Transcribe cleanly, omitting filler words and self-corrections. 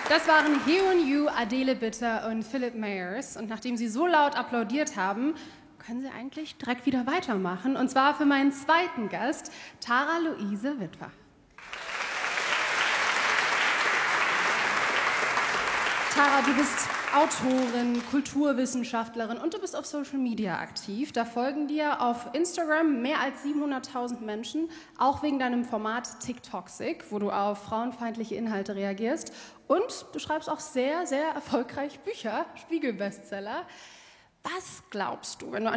Das waren Hyun Yu, Adele Bitter und Philip Meyers. Und nachdem sie so laut applaudiert haben, können sie eigentlich direkt wieder weitermachen. Und zwar für meinen zweiten Gast, Tara Luise Witwer. Tara, du bist Autorin, Kulturwissenschaftlerin und du bist auf Social Media aktiv. Da folgen dir auf Instagram mehr als 700.000 Menschen, auch wegen deinem Format TikToxic, wo du auf frauenfeindliche Inhalte reagierst. Und du schreibst auch sehr, sehr erfolgreich Bücher, Spiegel-Bestseller. Was glaubst du, wenn du